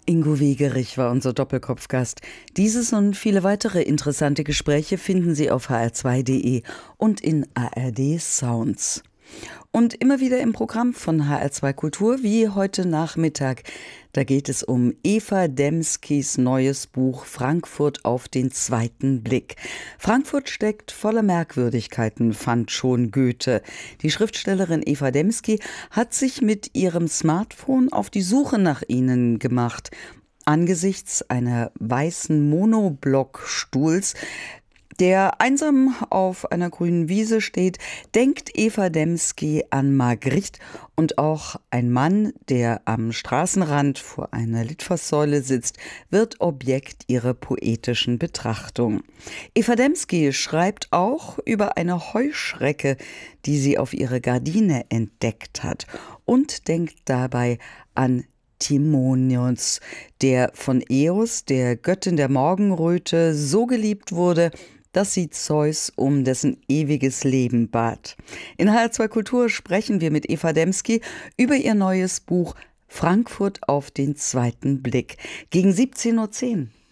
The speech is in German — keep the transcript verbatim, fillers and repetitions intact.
Ingo Wegerich war unser Doppelkopfgast. Dieses und viele weitere interessante Gespräche finden Sie auf h r zwei punkt de und in A R D Sounds. Und immer wieder im Programm von H R zwei Kultur, wie heute Nachmittag. Da geht es um Eva Demskis neues Buch Frankfurt auf den zweiten Blick. Frankfurt steckt voller Merkwürdigkeiten, fand schon Goethe. Die Schriftstellerin Eva Demski hat sich mit ihrem Smartphone auf die Suche nach ihnen gemacht. Angesichts einer weißen Monoblockstuhls, der einsam auf einer grünen Wiese steht, denkt Eva Demski an Magritte, und auch ein Mann, der am Straßenrand vor einer Litfaßsäule sitzt, wird Objekt ihrer poetischen Betrachtung. Eva Demski schreibt auch über eine Heuschrecke, die sie auf ihrer Gardine entdeckt hat, und denkt dabei an Timonios, der von Eos, der Göttin der Morgenröte, so geliebt wurde, dass sie Zeus um dessen ewiges Leben bat. In H R zwei Kultur sprechen wir mit Eva Demski über ihr neues Buch Frankfurt auf den zweiten Blick. Gegen siebzehn Uhr zehn.